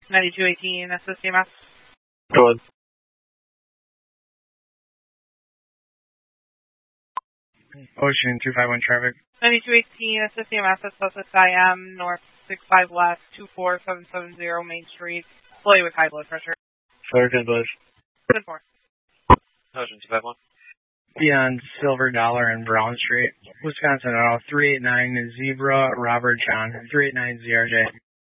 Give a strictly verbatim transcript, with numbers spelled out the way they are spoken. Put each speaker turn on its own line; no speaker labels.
ninety-two eighteen, S S C M S.
Go ahead.
Ocean two five one traffic.
ninety-two eighteen, S S C M S at Sussex I M, north six five left, two four seven seven zero Main Street, slowly with high blood pressure.
Sergeant Bush.
ten four.
Ocean two five one.
Beyond Silver Dollar and Brown Street, Wisconsin Auto, three eight nine Zebra, Robert John, three eight nine Z R J.